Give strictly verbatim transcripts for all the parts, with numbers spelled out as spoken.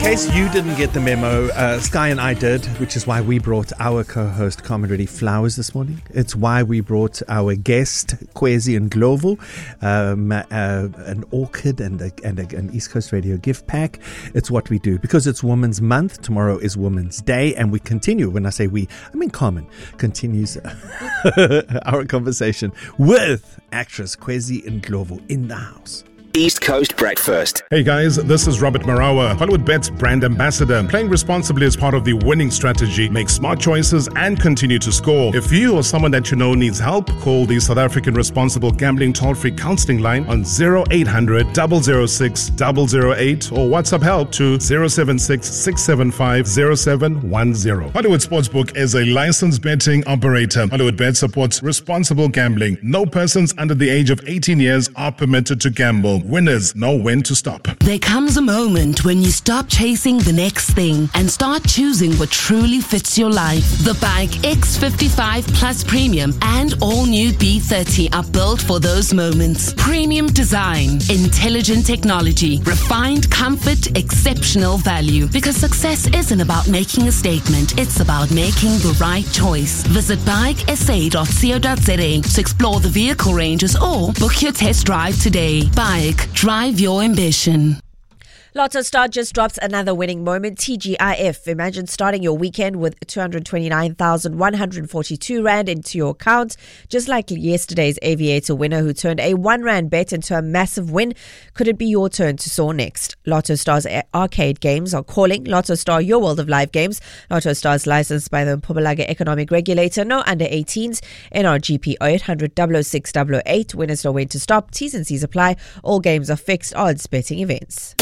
case you didn't get the memo, uh, Sky and I did, which is why we brought our co-host Carmen Reddy flowers this morning. It's why we brought our guest Kwezi Ndlovu um, uh, an orchid and, a, and a, an East Coast Radio gift pack. It's what we do because it's Women's Month. Tomorrow is Women's Day, and we continue. When I say we, I mean Carmen continues our conversation with actress Kwezi Ndlovu in the house. East Coast Breakfast. Hey guys, this is Robert Marawa, Hollywood Bet's brand ambassador. Playing responsibly is part of the winning strategy. Make smart choices and continue to score. If you or someone that you know needs help, call the South African Responsible Gambling Toll-Free Counseling Line on zero eight hundred, zero zero six, zero zero eight or WhatsApp help to zero seven six, six seven five, zero seven one zero. Hollywood Sportsbook is a licensed betting operator. Hollywood Bet supports responsible gambling. No persons under the age of eighteen years are permitted to gamble. Winners know when to stop. There comes a moment when you stop chasing the next thing and start choosing what truly fits your life. The Bike X fifty-five Plus Premium and all new B thirty are built for those moments. Premium design, intelligent technology, refined comfort, exceptional value. Because success isn't about making a statement, it's about making the right choice. Visit bike s a dot co dot za to explore the vehicle ranges or book your test drive today. Bike. Drive your ambition. Lotto Star just drops another winning moment. T G I F. Imagine starting your weekend with two hundred twenty-nine thousand one hundred forty-two rand into your account. Just like yesterday's Aviator winner who turned a one rand bet into a massive win. Could it be your turn to soar next? Lotto Star's arcade games are calling. Lotto Star, your world of live games. Lotto Star is licensed by the Mpumalanga Economic Regulator. No under eighteens. N R G P zero eight hundred, double oh six, double oh eight. Winners know when to stop. T's and C's apply. All games are fixed odds betting events.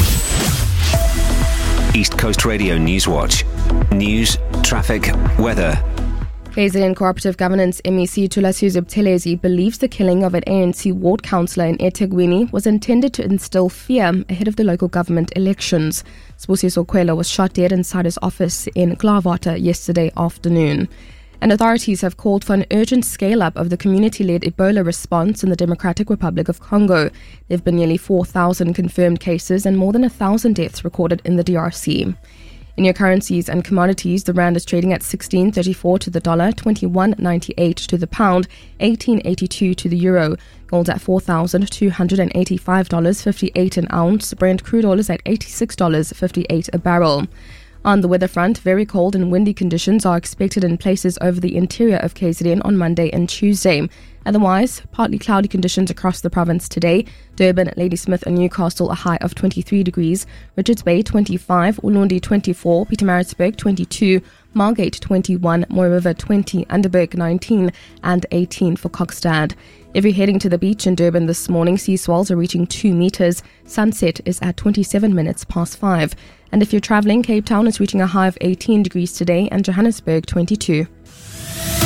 East Coast Radio Newswatch. News, traffic, weather. K Z N Cooperative Governance M E C Thulasizwe Buthelezi believes the killing of an A N C ward councillor in eThekwini was intended to instill fear ahead of the local government elections. Sbusiso Kwela was shot dead inside his office in Klaarwater yesterday afternoon. And authorities have called for an urgent scale-up of the community-led Ebola response in the Democratic Republic of Congo. There have been nearly four thousand confirmed cases and more than one thousand deaths recorded in the D R C. In your currencies and commodities, the rand is trading at sixteen thirty-four to the dollar, twenty-one ninety-eight to the pound, eighteen eighty-two to the euro. Gold at four thousand two hundred eighty-five dollars and fifty-eight cents an ounce. Brent crude oil is at eighty-six dollars and fifty-eight cents a barrel. On the weather front, very cold and windy conditions are expected in places over the interior of K Z N on Monday and Tuesday. Otherwise, partly cloudy conditions across the province today. Durban, Ladysmith and Newcastle a high of twenty-three degrees, Richards Bay twenty-five, Ulundi twenty-four, Pietermaritzburg twenty-two, Margate twenty-one, Mooi River twenty, Underberg nineteen and eighteen for Kokstad. If you're heading to the beach in Durban this morning, sea swells are reaching two metres. Sunset is at twenty-seven minutes past five. And if you're travelling, Cape Town is reaching a high of eighteen degrees today and Johannesburg twenty-two.